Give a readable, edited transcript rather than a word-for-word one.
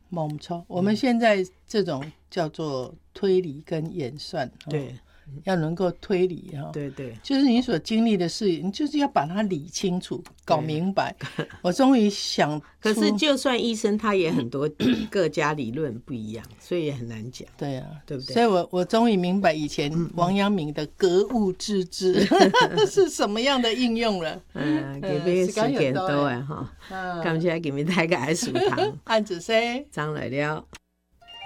不错。我们现在这种叫做推理跟演算， 对， 要能够推理哈， 对对， 就是你所经历的事，你就是要把它理清楚、搞明白。我终于想出， 可是就算医生，他也很多各家理论不一样，所以也很难讲。 对啊， 对不对？ 所以我终于明白以前王阳明的格物致知是什么样的应用了。 今天时间到啊哈，感谢今天大家的收听， 按子说， 张来了。